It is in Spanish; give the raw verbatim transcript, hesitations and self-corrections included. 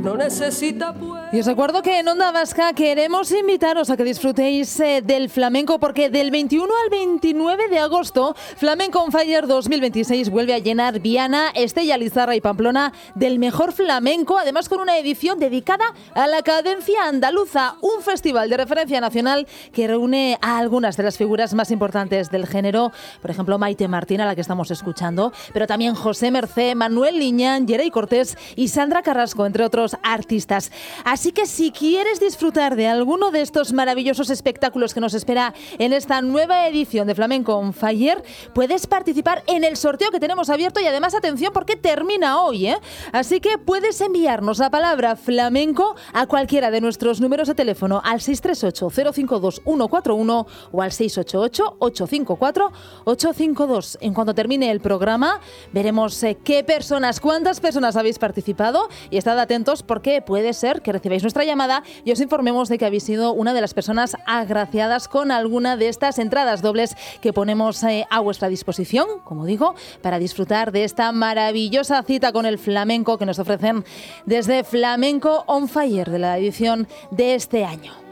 no necesita pues. Y os recuerdo que en Onda Vasca queremos invitaros a que disfrutéis eh, del flamenco, porque del veintiuno al veintinueve de agosto, Flamenco on Fire dos mil veintiséis vuelve a llenar Viana, Estella, Lizarra y Pamplona del mejor flamenco, además con una edición dedicada a la cadencia andaluza, un festival de referencia nacional que reúne a algunas de las figuras más importantes del género, por ejemplo Maite Martín, a la que estamos escuchando, pero también José Mercé, Manuel Liñán, Yeray Cortés y Sandra Carrasco, entre otros artistas. Así que si quieres disfrutar de alguno de estos maravillosos espectáculos que nos espera en esta nueva edición de Flamenco on Fire, puedes participar en el sorteo que tenemos abierto y además atención porque termina hoy, ¿eh? Así que puedes enviarnos la palabra flamenco a cualquiera de nuestros números de teléfono al seis tres ocho, cero cinco dos, uno cuatro uno o al seis ocho ocho, ocho cinco cuatro, ocho cinco dos. En cuanto termine el programa veremos eh, qué personas, cuántas personas habéis participado y estad atentos porque puede ser que recibáis nuestra llamada y os informemos de que habéis sido una de las personas agraciadas con alguna de estas entradas dobles que ponemos eh, a vuestra disposición, como digo, para disfrutar de esta maravillosa cita con el flamenco que nos ofrecen desde Flamenco on Fire de la edición de este año.